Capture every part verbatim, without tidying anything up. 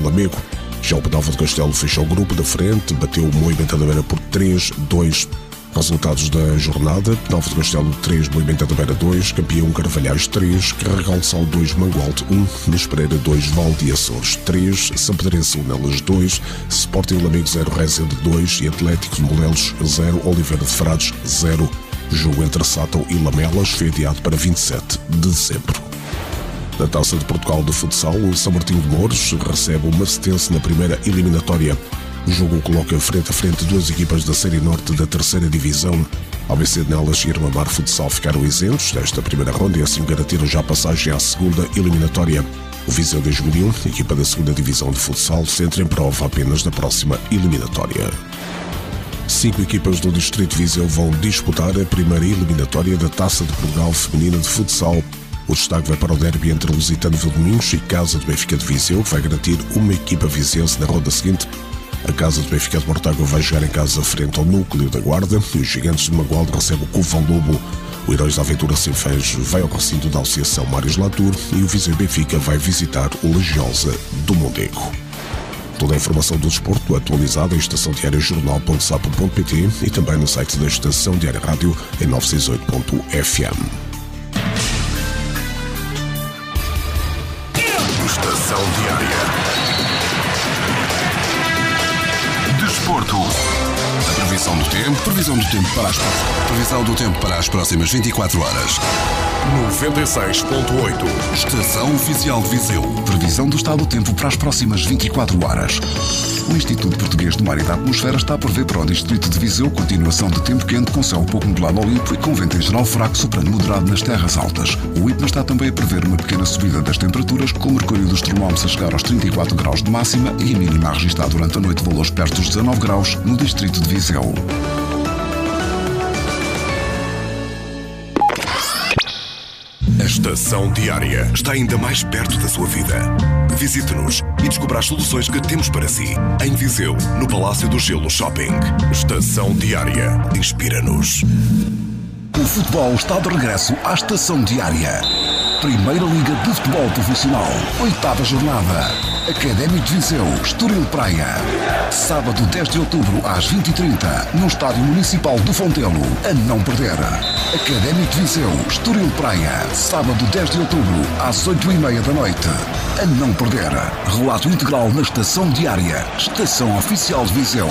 Lamego. Já o Penalva de Castelo fechou o grupo da frente, bateu o Moimenta da Beira por três a dois. Resultados da jornada: Penalva de Castelo três, Moimenta da Beira dois, Campeão Carvalhais três, Carregal Sal dois, Mangualde um, Luz Pereira dois, Val de Açores três, São Pedrense Nelas dois, Sporting Lamego zero, Rezende dois e Atlético de Molelos zero, Oliveira de Frades zero. Jogo entre Sátão e Lamelas foi adiado para vinte e sete de dezembro. Na Taça de Portugal de Futsal, o São Martinho de Mouros recebe o Macetense na primeira eliminatória. O jogo coloca frente a frente duas equipas da Série Norte da terceira Divisão. A B C de Nelas e Irmamar Futsal ficaram isentos desta primeira ronda e assim garantiram já a passagem à segunda eliminatória. O Viseu dois mil e um, equipa da segunda Divisão de Futsal, se entra em prova apenas da próxima eliminatória. Cinco equipas do Distrito de Viseu vão disputar a primeira eliminatória da Taça de Portugal Feminina de Futsal. O destaque vai para o derby entre Lusitano Vildomingos e Casa de Benfica de Viseu, que vai garantir uma equipa viziense na ronda seguinte. A Casa de Benfica de Mortágua vai jogar em casa frente ao Núcleo da Guarda e os Gigantes de Mangualde recebem o Covão Lobo. O Heróis da Aventura Sem Fãs vai ao recinto da Associação Mários Latour e o Viseu Benfica vai visitar o Legiosa do Mondego. Toda a informação do desporto atualizada em estação diária jornal ponto sapo ponto pt e também no site da Estação Diária Rádio em novecentos e sessenta e oito ponto f m. Estação Diária. Desporto. A previsão do tempo. Previsão do tempo para as Previsão do tempo para as próximas vinte e quatro horas. noventa e seis ponto oito. Estação Oficial de Viseu. Previsão do estado do tempo para as próximas vinte e quatro horas. O Instituto Português do Mar e da Atmosfera está a prever para o Distrito de Viseu continuação de tempo quente com céu pouco nublado ao limpo e com vento em geral fraco soprando moderado nas terras altas. O I P M A está também a prever uma pequena subida das temperaturas, com o mercúrio dos termómetros a chegar aos trinta e quatro graus de máxima e a mínima a registrar durante a noite valores perto dos dezanove graus no Distrito de Viseu. A Estação Diária está ainda mais perto da sua vida. Visite-nos e descubra as soluções que temos para si. Em Viseu, no Palácio do Gelo Shopping. Estação Diária. Inspira-nos. O futebol está de regresso à Estação Diária. Primeira Liga de Futebol Profissional. Oitava jornada. Académico de Viseu, Estoril Praia. Sábado dez de outubro às vinte e trinta, no Estádio Municipal do Fontelo. A não perder. Académico de Viseu, Estoril Praia. Sábado dez de outubro às oito e meia da noite. A não perder. Relato integral na Estação Diária. Estação Oficial de Viseu.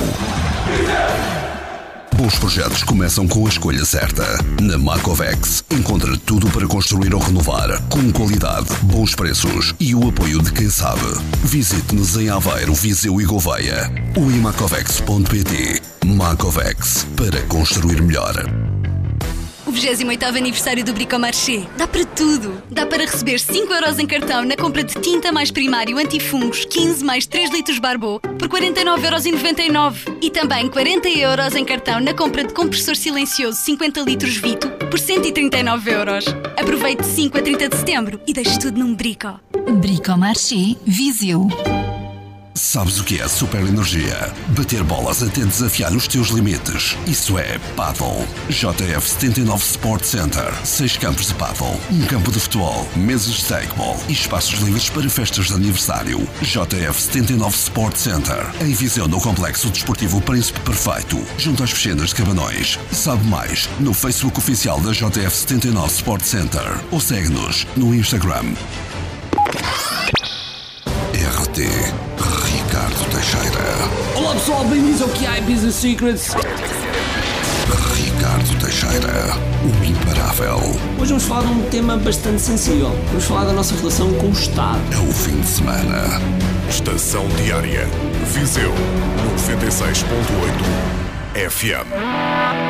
Bons projetos começam com a escolha certa. Na Macovex, encontra tudo para construir ou renovar, com qualidade, bons preços e o apoio de quem sabe. Visite-nos em Aveiro, Viseu e Gouveia. ou em macovex ponto pt. Macovex, para construir melhor. O vigésimo oitavo aniversário do Bricomarché. Dá para tudo. Dá para receber cinco euros em cartão na compra de tinta mais primário antifungos quinze mais três litros Barbô por quarenta e nove euros e noventa e nove. E também quarenta euros em cartão na compra de compressor silencioso cinquenta litros Vito por cento e trinta e nove euros. Aproveite de cinco a trinta de setembro e deixe tudo num Brico. Bricomarché Viseu. Sabes o que é super energia? Bater bolas até desafiar os teus limites. Isso é Paddle. J F setenta e nove Sport Center. Seis campos de paddle, um campo de futebol, mesas de takeball e espaços livres para festas de aniversário. J F setenta e nove Sport Center. Em Viseu, no Complexo Desportivo Príncipe Perfeito, junto às piscinas de Cabanões. Sabe mais no Facebook oficial da J F setenta e nove Sport Center ou segue-nos no Instagram. R T Ricardo Teixeira. Olá pessoal, bem-vindos ao que há Business Secrets. Ricardo Teixeira, o imparável. Hoje vamos falar de um tema bastante sensível. Vamos falar da nossa relação com o Estado. É o fim de semana. Estação Diária. Viseu, noventa e seis ponto oito F M.